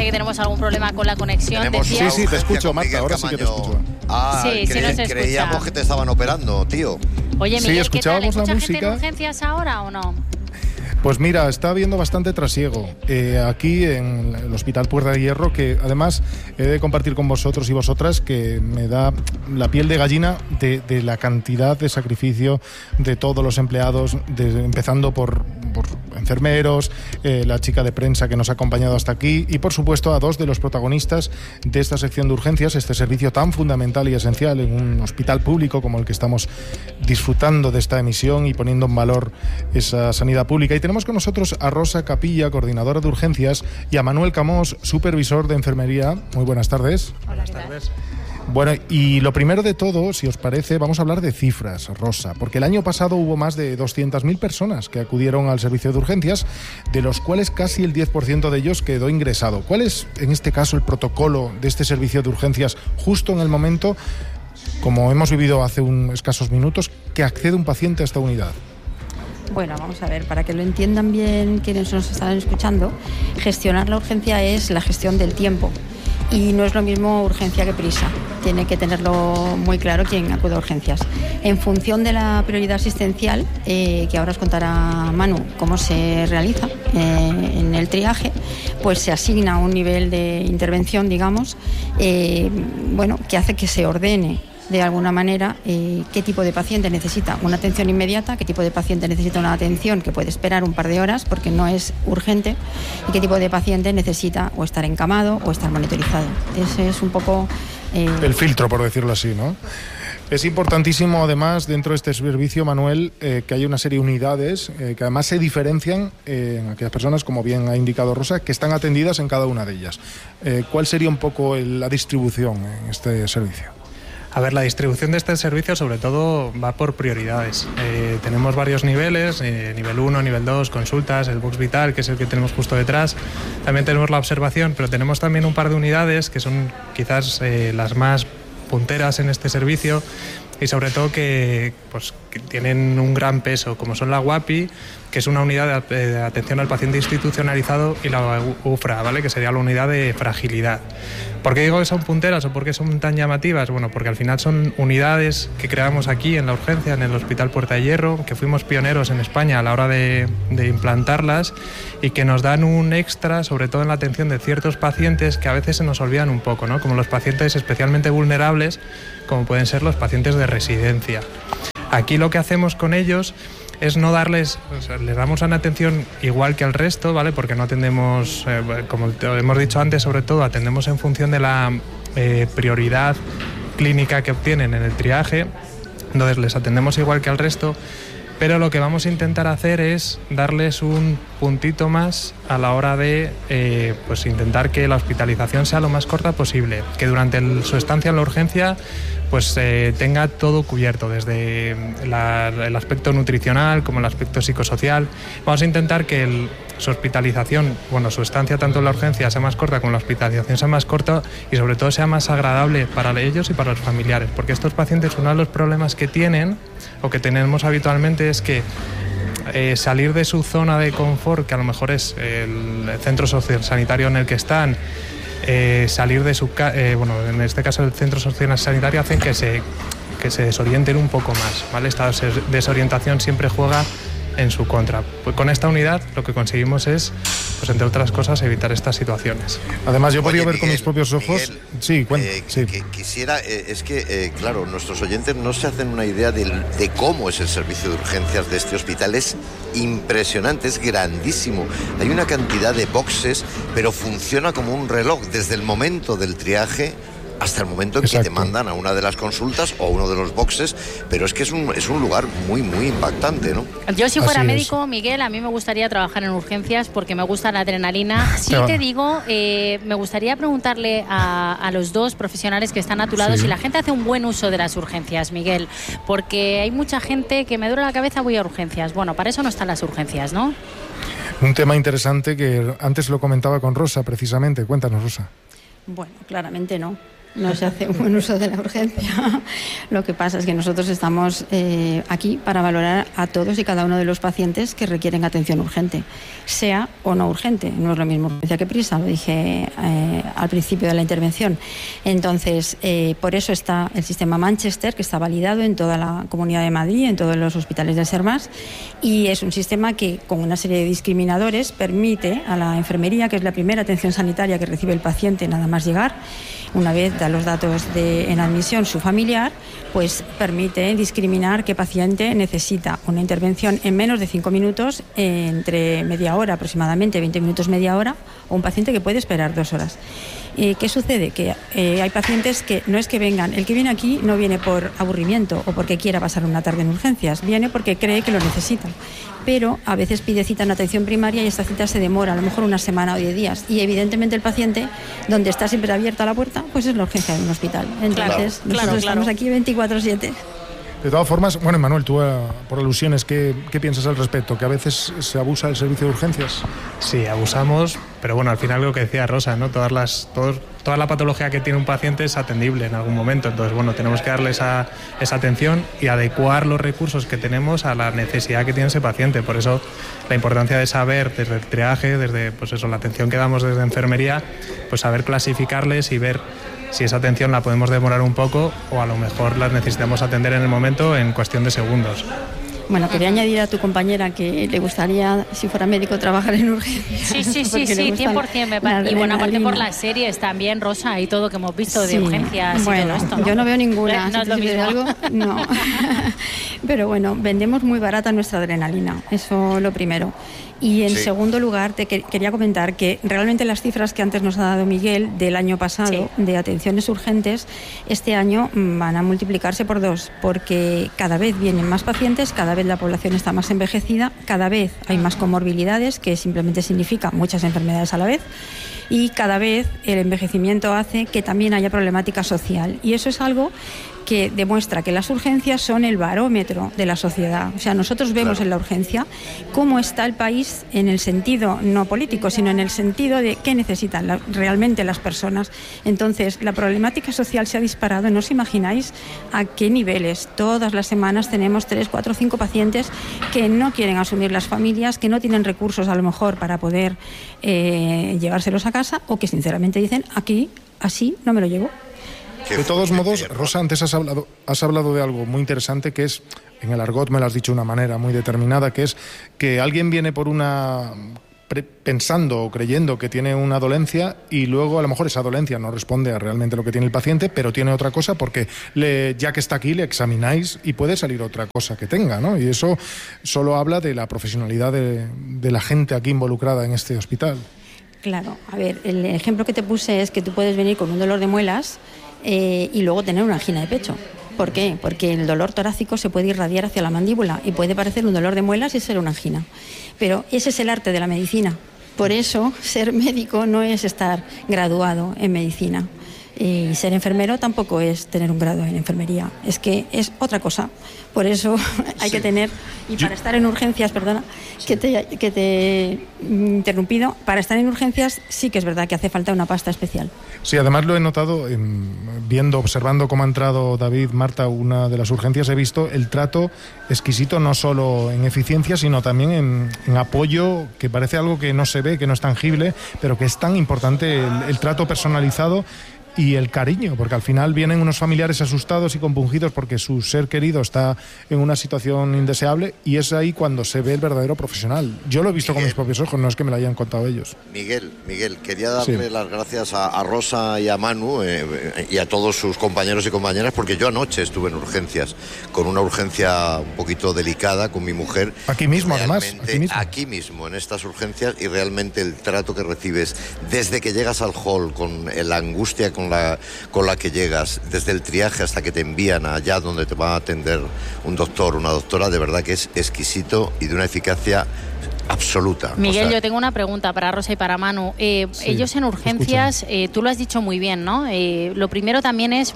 parece que tenemos algún problema con la conexión. Sí, te escucho, Marta, ahora sí que te escucho. Sí, sí nos escucha. Creíamos que te estaban operando, tío. Oye, Miguel, sí, ¿qué tal? ¿Hay mucha música gente en urgencias ahora o no? Pues mira, está habiendo bastante trasiego aquí en el Hospital Puerta de Hierro, que además he de compartir con vosotros y vosotras que me da la piel de gallina de la cantidad de sacrificio de todos los empleados, empezando por enfermeros, la chica de prensa que nos ha acompañado hasta aquí y por supuesto a dos de los protagonistas de esta sección de urgencias, este servicio tan fundamental y esencial en un hospital público como el que estamos disfrutando de esta emisión y poniendo en valor esa sanidad pública. Y tenemos con nosotros a Rosa Capilla, coordinadora de urgencias, y a Manuel Camós, supervisor de enfermería. Muy buenas tardes. Buenas tardes. Bueno, y lo primero de todo, si os parece, vamos a hablar de cifras, Rosa, porque el año pasado hubo más de 200.000 personas que acudieron al servicio de urgencias, de los cuales casi el 10% de ellos quedó ingresado. ¿Cuál es, en este caso, el protocolo de este servicio de urgencias justo en el momento, como hemos vivido hace escasos minutos, que accede un paciente a esta unidad? Bueno, vamos a ver, para que lo entiendan bien quienes nos están escuchando, gestionar la urgencia es la gestión del tiempo. Y no es lo mismo urgencia que prisa. Tiene que tenerlo muy claro quien acude a urgencias. En función de la prioridad asistencial, que ahora os contará Manu cómo se realiza en el triaje, pues se asigna un nivel de intervención, digamos, que hace que se ordene de alguna manera qué tipo de paciente necesita una atención inmediata, qué tipo de paciente necesita una atención que puede esperar un par de horas porque no es urgente, y qué tipo de paciente necesita o estar encamado o estar monitorizado. Ese es un poco el filtro, por decirlo así, ¿no? Es importantísimo, además, dentro de este servicio, Manuel, que haya una serie de unidades que además se diferencian en aquellas personas, como bien ha indicado Rosa, que están atendidas en cada una de ellas. ¿Cuál sería un poco la distribución en este servicio? A ver, la distribución de este servicio sobre todo va por prioridades. Tenemos varios niveles, nivel 1, nivel 2, consultas, el box vital, que es el que tenemos justo detrás. También tenemos la observación, pero tenemos también un par de unidades que son quizás las más punteras en este servicio y sobre todo que tienen un gran peso, como son la UAPI, que es una unidad de atención al paciente institucionalizado, y la UFRA, ¿vale?, que sería la unidad de fragilidad. ¿Por qué digo que son punteras o por qué son tan llamativas? Bueno, porque al final son unidades que creamos aquí en la urgencia, en el Hospital Puerta de Hierro, que fuimos pioneros en España a la hora de implantarlas y que nos dan un extra, sobre todo en la atención de ciertos pacientes que a veces se nos olvidan un poco, ¿no?, como los pacientes especialmente vulnerables, como pueden ser los pacientes de residencia. Aquí lo que hacemos con ellos es no darles, les damos una atención igual que al resto, ¿vale? Porque no atendemos, como hemos dicho antes, sobre todo atendemos en función de la prioridad clínica que obtienen en el triaje, entonces les atendemos igual que al resto, pero lo que vamos a intentar hacer es darles un puntito más a la hora de intentar que la hospitalización sea lo más corta posible, que durante su estancia en la urgencia tenga todo cubierto, desde el aspecto nutricional como el aspecto psicosocial. Vamos a intentar que su hospitalización, su estancia tanto en la urgencia sea más corta como la hospitalización sea más corta, y sobre todo sea más agradable para ellos y para los familiares, porque estos pacientes, uno de los problemas que tienen o que tenemos habitualmente es que salir de su zona de confort, que a lo mejor es el centro sociosanitario en el que están, salir de en este caso el centro sociosanitario, hacen que se desorienten un poco más, ¿vale? Esta desorientación siempre juega en su contra. Pues con esta unidad lo que conseguimos es, entre otras cosas, evitar estas situaciones. Además, yo he podido ver con mis propios ojos. Miguel, quisiera, claro, nuestros oyentes no se hacen una idea de cómo es el servicio de urgencias de este hospital. Es impresionante, es grandísimo. Hay una cantidad de boxes, pero funciona como un reloj desde el momento del triaje hasta el momento en que te mandan a una de las consultas o uno de los boxes, pero es que es un lugar muy, muy impactante, ¿no? Yo, si fuera médico, Miguel, a mí me gustaría trabajar en urgencias porque me gusta la adrenalina. Sí te digo, me gustaría preguntarle a los dos profesionales que están a tu lado si la gente hace un buen uso de las urgencias, Miguel, porque hay mucha gente que me duele la cabeza, voy a urgencias. Bueno, para eso no están las urgencias, ¿no? Un tema interesante que antes lo comentaba con Rosa, precisamente. Cuéntanos, Rosa. Bueno, claramente no. no se hace un buen uso de la urgencia. Lo que pasa es que nosotros estamos aquí para valorar a todos y cada uno de los pacientes que requieren atención urgente, sea o no urgente. No es lo mismo urgencia que prisa, lo dije al principio de la intervención. Entonces, por eso está el sistema Manchester, que está validado en toda la Comunidad de Madrid, en todos los hospitales del SERMAS, y es un sistema que, con una serie de discriminadores, permite a la enfermería, que es la primera atención sanitaria que recibe el paciente nada más llegar, una vez da los datos en admisión su familiar, pues permite discriminar qué paciente necesita una intervención en menos de 5 minutos, entre media hora aproximadamente, 20 minutos, media hora, o un paciente que puede esperar 2 horas. ¿Qué sucede? Que hay pacientes que no es que vengan, el que viene aquí no viene por aburrimiento o porque quiera pasar una tarde en urgencias, viene porque cree que lo necesita. Pero a veces pide cita en atención primaria y esta cita se demora a lo mejor una semana o 10 días. Y evidentemente el paciente, donde está siempre abierta la puerta, pues es la urgencia de un hospital. Entonces, nosotros estamos aquí 24/7. De todas formas, bueno, Manuel, tú por alusiones, ¿qué piensas al respecto? ¿Que a veces se abusa del servicio de urgencias? Sí, abusamos, pero bueno, al final lo que decía Rosa, ¿no? Toda la patología que tiene un paciente es atendible en algún momento. Entonces, bueno, tenemos que darle esa atención y adecuar los recursos que tenemos a la necesidad que tiene ese paciente. Por eso la importancia de saber desde el triaje, desde pues eso, la atención que damos desde enfermería, pues saber clasificarles y ver si esa atención la podemos demorar un poco o a lo mejor las necesitamos atender en el momento en cuestión de segundos. Bueno, quería añadir a tu compañera que le gustaría, si fuera médico, trabajar en urgencias. Sí, 100% me parece. Y bueno, aparte por las series también, Rosa, y todo que hemos visto de urgencias y todo esto, ¿no? Yo no veo ninguna. No es lo mismo. Algo, no. Pero bueno, vendemos muy barata nuestra adrenalina, eso lo primero. Y en segundo lugar, te quería comentar que realmente las cifras que antes nos ha dado Miguel del año pasado de atenciones urgentes, este año van a multiplicarse por 2, porque cada vez vienen más pacientes, cada vez la población está más envejecida, cada vez hay más comorbilidades, que simplemente significa muchas enfermedades a la vez, y cada vez el envejecimiento hace que también haya problemática social. Y eso es algo que demuestra que las urgencias son el barómetro de la sociedad. O sea, nosotros vemos en la urgencia cómo está el país en el sentido no político, sino en el sentido de qué necesitan realmente las personas. Entonces, la problemática social se ha disparado. No os imagináis a qué niveles. Todas las semanas tenemos 3, 4, 5 pacientes que no quieren asumir las familias, que no tienen recursos a lo mejor para poder llevárselos a casa, o que sinceramente dicen, aquí, así, no me lo llevo. De todos modos, Rosa, antes has hablado de algo muy interesante, que es, en el argot me lo has dicho de una manera muy determinada, que es que alguien viene por pensando o creyendo que tiene una dolencia y luego a lo mejor esa dolencia no responde a realmente lo que tiene el paciente, pero tiene otra cosa porque ya que está aquí le examináis y puede salir otra cosa que tenga, ¿no? Y eso solo habla de la profesionalidad de la gente aquí involucrada en este hospital. Claro, a ver, el ejemplo que te puse es que tú puedes venir con un dolor de muelas y luego tener una angina de pecho. ¿Por qué? Porque el dolor torácico se puede irradiar hacia la mandíbula y puede parecer un dolor de muelas y ser una angina. Pero ese es el arte de la medicina. Por eso, ser médico no es estar graduado en medicina. Y ser enfermero tampoco es tener un grado en enfermería. Es que es otra cosa. Por eso hay que tener... Y para estar en urgencias, perdona, que te he interrumpido, para estar en urgencias sí que es verdad que hace falta una pasta especial. Sí, además lo he notado, observando cómo ha entrado David, Marta, una de las urgencias, he visto el trato exquisito, no solo en eficiencia, sino también en apoyo, que parece algo que no se ve, que no es tangible, pero que es tan importante el trato personalizado y el cariño, porque al final vienen unos familiares asustados y compungidos porque su ser querido está en una situación indeseable, y es ahí cuando se ve el verdadero profesional. Yo lo he visto con mis propios ojos, no es que me lo hayan contado ellos. Miguel, quería darle las gracias a Rosa y a Manu y a todos sus compañeros y compañeras, porque yo anoche estuve en urgencias, con una urgencia un poquito delicada con mi mujer. Aquí mismo, además. Aquí mismo, en estas urgencias, y realmente el trato que recibes desde que llegas al hall, con la angustia con la que llegas, desde el triaje hasta que te envían allá donde te va a atender un doctor, una doctora, de verdad que es exquisito y de una eficacia absoluta. Miguel, yo tengo una pregunta para Rosa y para Manu. Ellos en urgencias, tú lo has dicho muy bien, ¿no? Lo primero también es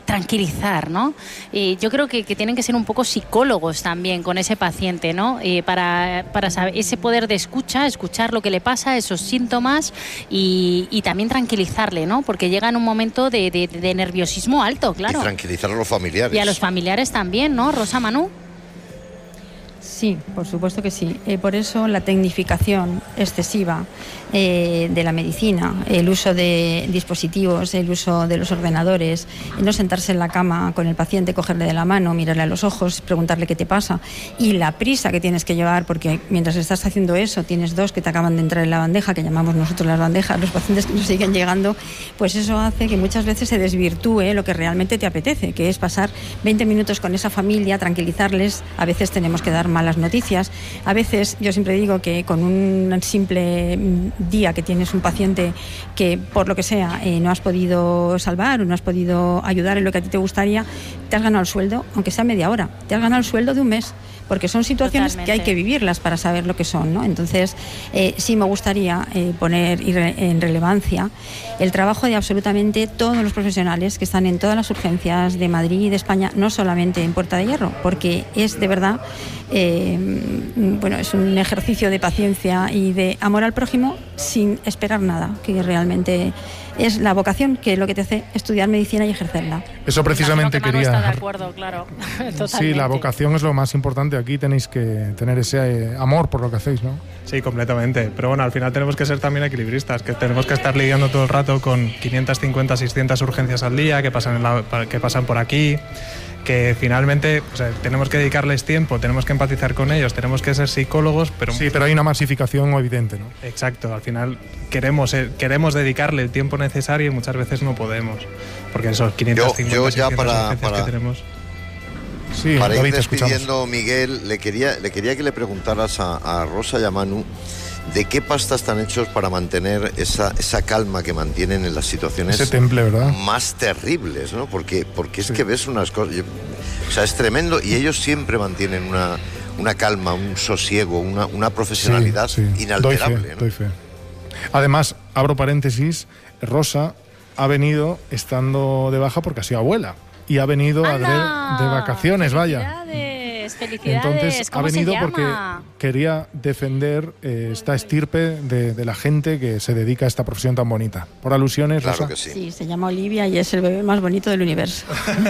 tranquilizar, ¿no? Yo creo que tienen que ser un poco psicólogos también con ese paciente, ¿no? Para saber ese poder de escuchar lo que le pasa, esos síntomas y también tranquilizarle, ¿no? Porque llega en un momento de nerviosismo alto, claro. Y tranquilizar a los familiares. Y a los familiares también, ¿no, Rosa, Manu? Sí, por supuesto que sí. Por eso la tecnificación excesiva de la medicina, el uso de dispositivos, el uso de los ordenadores, no sentarse en la cama con el paciente, cogerle de la mano, mirarle a los ojos, preguntarle qué te pasa, y la prisa que tienes que llevar, porque mientras estás haciendo eso tienes 2 que te acaban de entrar en la bandeja, que llamamos nosotros las bandejas, los pacientes que nos siguen llegando, pues eso hace que muchas veces se desvirtúe lo que realmente te apetece, que es pasar 20 minutos con esa familia, tranquilizarles. A veces tenemos que dar malas noticias, a veces yo siempre digo que con un simple día que tienes un paciente que por lo que sea no has podido salvar o no has podido ayudar en lo que a ti te gustaría, te has ganado el sueldo, aunque sea media hora, te has ganado el sueldo de un mes, porque son situaciones que hay que vivirlas para saber lo que son, ¿no? Entonces sí me gustaría poner en relevancia el trabajo de absolutamente todos los profesionales que están en todas las urgencias de Madrid y de España, no solamente en Puerta de Hierro, porque es de verdad es un ejercicio de paciencia y de amor al prójimo sin esperar nada, que realmente es la vocación que es lo que te hace estudiar medicina y ejercerla. Eso precisamente quería. Está de acuerdo, claro. Sí, la vocación es lo más importante. Aquí tenéis que tener ese amor por lo que hacéis, ¿no? Sí, completamente. Pero bueno, al final tenemos que ser también equilibristas, que tenemos que estar lidiando todo el rato con 550, 600 urgencias al día que pasan por aquí, que finalmente tenemos que dedicarles tiempo, tenemos que empatizar con ellos, tenemos que ser psicólogos, pero... Sí, pero hay una masificación evidente, ¿no? Exacto, al final queremos dedicarle el tiempo necesario y muchas veces no podemos, porque esos 550 yo ya urgencias que tenemos... Sí, para David, ir despidiendo, Miguel, le quería que le preguntaras a Rosa y a Manu de qué pasta están hechos para mantener esa calma que mantienen en las situaciones ese temple, ¿verdad? Más terribles, ¿no? Porque es que ves unas cosas... es tremendo, y ellos siempre mantienen una calma, un sosiego, una profesionalidad inalterable. Doy fe. Además, abro paréntesis, Rosa ha venido estando de baja porque ha sido abuela. Y ha venido de vacaciones, vaya. Felicidades. Entonces ha venido porque quería defender esta estirpe de la gente que se dedica a esta profesión tan bonita. Por alusiones, claro Rosa. Que sí. Sí, se llama Olivia y es el bebé más bonito del universo.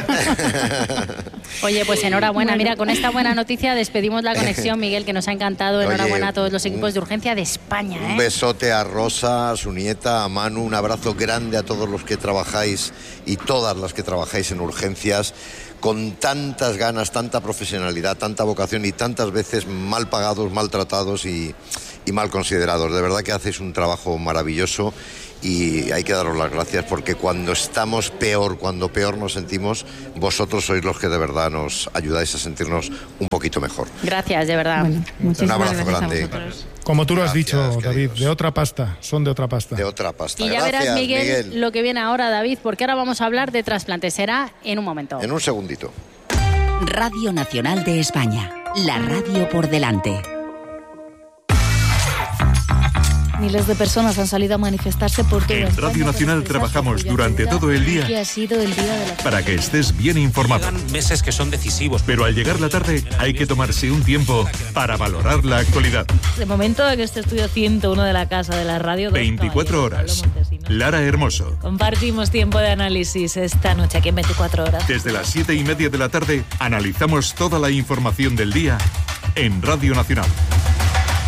Oye, pues enhorabuena. Mira, con esta buena noticia despedimos la conexión, Miguel, que nos ha encantado. Enhorabuena a todos los equipos de urgencia de España. Un besote a Rosa, a su nieta, a Manu, un abrazo grande a todos los que trabajáis y todas las que trabajáis en urgencias, con tantas ganas, tanta profesionalidad, tanta vocación y tantas veces mal pagados, maltratados y mal considerados. De verdad que hacéis un trabajo maravilloso y hay que daros las gracias, porque cuando estamos peor, cuando peor nos sentimos, vosotros sois los que de verdad nos ayudáis a sentirnos un poquito mejor. Gracias, de verdad. Bueno, un abrazo grande. Como tú lo has dicho, David, de otra pasta, son de otra pasta. De otra pasta. Y ya gracias, verás, Miguel, lo que viene ahora, David, porque ahora vamos a hablar de trasplantes. Será en un momento. En un segundito. Radio Nacional de España, la radio por delante. Miles de personas han salido a manifestarse por todo En Radio Nacional trabajamos durante todo el día que ha sido el día de la... para que estés bien informado. Llegan meses que son decisivos. Pero al llegar la tarde hay que tomarse un tiempo para valorar la actualidad. De momento, en este estudio 101 de la Casa de la Radio... 24 horas. Lara Hermoso. Compartimos tiempo de análisis esta noche aquí en 24 horas. Desde las 7:30 de la tarde analizamos toda la información del día en Radio Nacional.